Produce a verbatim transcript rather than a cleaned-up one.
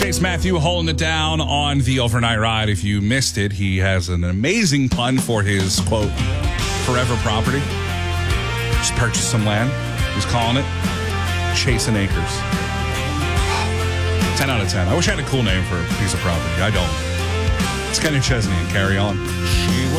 Chase Matthew holding it down on the overnight ride. If you missed it, he has an amazing pun for his, quote, forever property. Just purchased some land. He's calling it Chasing Acres. ten out of ten. I wish I had a cool name for a piece of property. I don't. It's Kenny Chesney and Carry On. She